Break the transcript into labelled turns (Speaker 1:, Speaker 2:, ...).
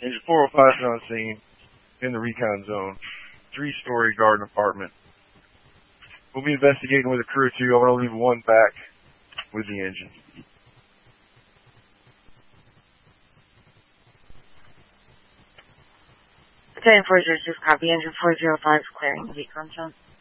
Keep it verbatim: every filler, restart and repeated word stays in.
Speaker 1: Engine four oh five is on scene in the recon zone. Three-story garden apartment. We'll be investigating with a crew of two. I'm going to leave one back with the engine.
Speaker 2: Battalion four zero six, copy. Engine four zero five clearing the recon zone.